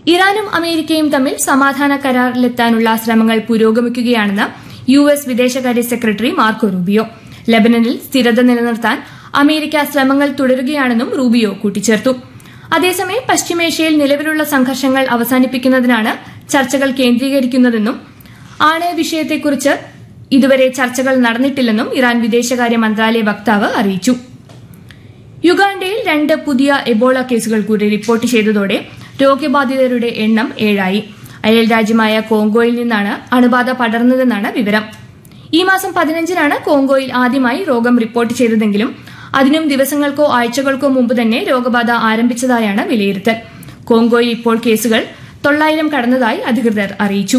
ഇറാനും അമേരിക്കയും തമ്മിൽ സമാധാന കരാറിലെത്താനുള്ള ശ്രമങ്ങൾ പുരോഗമിക്കുകയാണെന്ന് യുഎസ് വിദേശകാര്യ സെക്രട്ടറി മാർക്കോ റൂബിയോ. ലെബനനിൽ സ്ഥിരത നിലനിർത്താൻ അമേരിക്ക ശ്രമങ്ങൾ തുടരുകയാണെന്നും റൂബിയോ കൂട്ടിച്ചേർത്തു. അതേസമയം പശ്ചിമേഷ്യയിൽ നിലവിലുള്ള സംഘർഷങ്ങൾ അവസാനിപ്പിക്കുന്നതിനാണ് ചർച്ചകൾ കേന്ദ്രീകരിക്കുന്നതെന്നും ആണവ വിഷയത്തെക്കുറിച്ച് ഇതുവരെ ചർച്ചകൾ നടന്നിട്ടില്ലെന്നും ഇറാൻ വിദേശകാര്യ മന്ത്രാലയ വക്താവ് അറിയിച്ചു. യുഗാണ്ടയിൽ 2 പുതിയ എബോള കേസുകൾ കൂടി റിപ്പോർട്ട് ചെയ്തതോടെ രോഗബാധിതരുടെ എണ്ണം 7 അയൽ രാജ്യമായ കോങ്കോയിൽ നിന്നാണ് അണുബാധ പടർന്നതെന്നാണ് വിവരം. ഈ മാസം 15-നാണ് കോങ്കോയിൽ ആദ്യമായി രോഗം റിപ്പോർട്ട് ചെയ്തതെങ്കിലും അതിനും ദിവസങ്ങൾക്കോ ആഴ്ചകൾക്കോ മുമ്പ് തന്നെ രോഗബാധ ആരംഭിച്ചതായാണ് വിലയിരുത്തൽ. കോങ്കോയിൽ ഇപ്പോൾ കേസുകൾ 900 കടന്നതായി അധികൃതർ അറിയിച്ചു.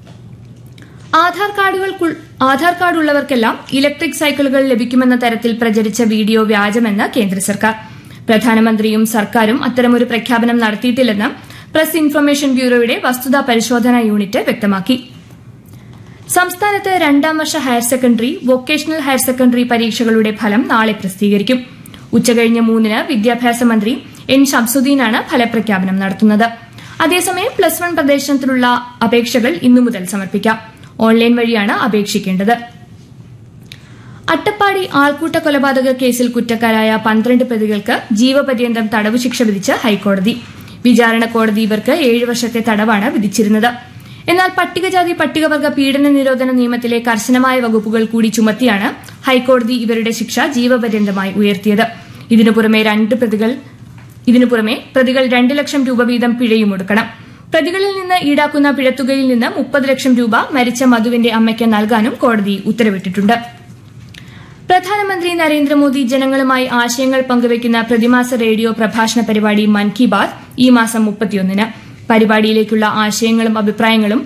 ആധാർ കാർഡ് ഉള്ളവർക്കെല്ലാം ഇലക്ട്രിക് സൈക്കിളുകൾ ലഭിക്കുമെന്ന തരത്തിൽ പ്രചരിച്ച വീഡിയോ വ്യാജമെന്ന് കേന്ദ്ര സർക്കാർ. പ്രധാനമന്ത്രിയും സർക്കാരും അത്തരമൊരു പ്രഖ്യാപനം നടത്തിയിട്ടില്ലെന്ന് പ്രസ് ഇൻഫർമേഷൻ ബ്യൂറോയുടെ വസ്തുതാ പരിശോധനാ യൂണിറ്റ് വ്യക്തമാക്കി. സംസ്ഥാനത്ത് 2ാം വർഷ higher secondary, vocational higher secondary പരീക്ഷകളുടെ ഫലം നാളെ പ്രസിദ്ധീകരിക്കും. ഉച്ചകഴിഞ്ഞ് 3-ന് വിദ്യാഭ്യാസ മന്ത്രി എൻ ശംസുദ്ദീനാണ് ഫലപ്രഖ്യാപനം നടത്തുന്നത്. അതേസമയം +1 പ്രവേശനത്തിനുള്ള അപേക്ഷകൾ ഇന്നു മുതൽ സമർപ്പിക്കാം. ഓൺലൈൻ വഴിയാണ് അപേക്ഷിക്കേണ്ടത്. അട്ടപ്പാടി ആൾക്കൂട്ട കൊലപാതക കേസിൽ കുറ്റക്കാരായ 12 പ്രതികൾക്ക് ജീവപര്യന്തം തടവ് ശിക്ഷ വിധിച്ച് ഹൈക്കോടതി. വിചാരണ കോടതി ഇവർക്ക് 7 വർഷത്തെ തടവാണ് വിധിച്ചിരുന്നത്. എന്നാൽ പട്ടികജാതി പട്ടികവർഗ പീഡന നിരോധന നിയമത്തിലെ കർശനമായ വകുപ്പുകൾ കൂടി ചുമത്തിയാണ് ഹൈക്കോടതി ഇവരുടെ ശിക്ഷ ജീവപര്യന്തമായി ഉയർത്തിയത്. ഇതിനു പുറമെ പ്രതികൾ 2 ലക്ഷം രൂപ വീതം പിഴയും ഒടുക്കണം. പ്രതികളിൽ നിന്ന് ഈടാക്കുന്ന പിഴത്തുകയിൽ നിന്ന് 30 ലക്ഷം രൂപ മരിച്ച മധുവിന്റെ അമ്മയ്ക്ക് നൽകാനും കോടതി ഉത്തരവിട്ടിട്ടുണ്ട്. പ്രധാനമന്ത്രി നരേന്ദ്രമോദി ജനങ്ങളുമായി ആശയങ്ങൾ പങ്കുവയ്ക്കുന്ന പ്രതിമാസ റേഡിയോ പ്രഭാഷണ പരിപാടി മൻ കി ബാത് ഈ മാസം 31-ന്. പരിപാടിയിലേക്കുള്ള ആശയങ്ങളും അഭിപ്രായങ്ങളും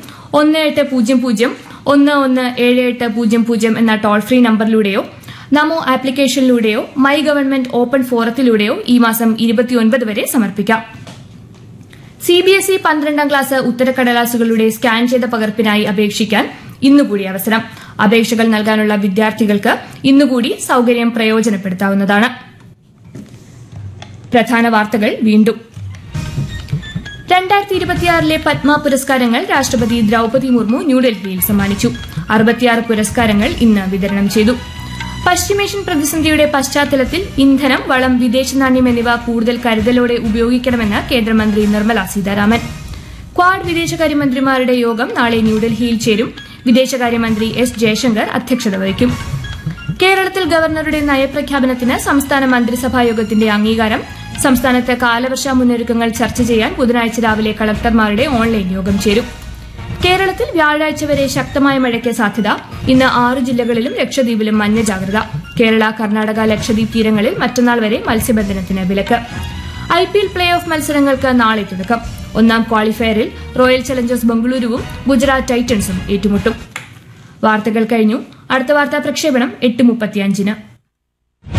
1800-117800 എന്ന toll free നമ്പറിലൂടെയോ Namo ആപ്ലിക്കേഷനിലൂടെയോ my government open ഫോറത്തിലൂടെയോ ഈ മാസം 29 വരെ സമർപ്പിക്കാം. CBSE 12ാം ക്ലാസ് ഉത്തരക്കടലാസുകളുടെ സ്കാൻ ചെയ്ത പകർപ്പിനായി അപേക്ഷിക്കാൻ ഇന്നുകൂടി അവസരം. അപേക്ഷകൾ നൽകാനുള്ള വിദ്യാർത്ഥികൾക്ക് ഇന്നുകൂടി സൌകര്യം പ്രയോജനപ്പെടുത്താവുന്നതാണ്. പ്രധാന വാർത്തകൾ വീണ്ടും. 2026 പത്മ പുരസ്കാരങ്ങൾ രാഷ്ട്രപതി ദ്രൌപദി മുർമു ന്യൂഡൽഹിയിൽ സമ്മാനിച്ചു. 66 പുരസ്കാരങ്ങൾ ഇന്ന് വിതരണം ചെയ്തു. പശ്ചിമേഷ്യൻ പ്രതിസന്ധിയുടെ പശ്ചാത്തലത്തിൽ ഇന്ധനം, വളം, വിദേശ നാണ്യം എന്നിവ കൂടുതൽ കരുതലോടെ ഉപയോഗിക്കണമെന്ന് കേന്ദ്രമന്ത്രി നിർമ്മല സീതാരാമൻ. ക്വാഡ് വിദേശകാര്യമന്ത്രിമാരുടെ യോഗം നാളെ ന്യൂഡൽഹിയിൽ ചേരും. വിദേശകാര്യമന്ത്രി എസ് ജയശങ്കർ അധ്യക്ഷത വഹിക്കും. കേരളത്തിൽ ഗവർണറുടെ നയപ്രഖ്യാപനത്തിന് സംസ്ഥാന മന്ത്രിസഭാ യോഗത്തിന്റെ അംഗീകാരം. സംസ്ഥാനത്ത് കാലവർഷ മുന്നൊരുക്കങ്ങൾ ചർച്ച ചെയ്യാൻ ബുധനാഴ്ച രാവിലെ കളക്ടർമാരുടെ ഓൺലൈൻ യോഗം ചേരും. കേരളത്തിൽ വ്യാഴാഴ്ച വരെ ശക്തമായ മഴയ്ക്ക് സാധ്യത. ഇന്ന് 6 ജില്ലകളിലും ലക്ഷദ്വീപിലും മഞ്ഞ ജാഗ്രത. കേരള, കർണാടക, ലക്ഷദ്വീപ് തീരങ്ങളിൽ മറ്റന്നാൾ വരെ മത്സ്യബന്ധനത്തിന് വിലക്ക്. IPL പ്ലേ ഓഫ് മത്സരങ്ങൾക്ക് നാളെ തുടക്കം. 1ാം ക്വാളിഫയറിൽ റോയൽ ചലഞ്ചേഴ്സ് ബംഗളൂരുവും ഗുജറാത്ത് ടൈറ്റൻസും ഏറ്റുമുട്ടും. വാർത്തകൾ കഴിഞ്ഞു. അടുത്ത വാർത്താ പ്രക്ഷേപണം 8:35-ന്.